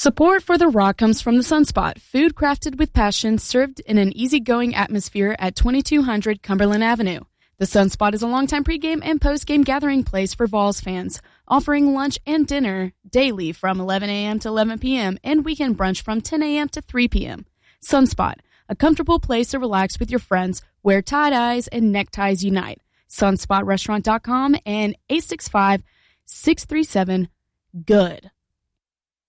Support for The Rock comes from the Sunspot, food crafted with passion, served in an easygoing atmosphere at 2200 Cumberland Avenue. The Sunspot is a longtime pregame and postgame gathering place for Vols fans, offering lunch and dinner daily from 11 a.m. to 11 p.m. and weekend brunch from 10 a.m. to 3 p.m. Sunspot, a comfortable place to relax with your friends where tie-dyes and neckties unite. SunspotRestaurant.com and 865-637-GOOD.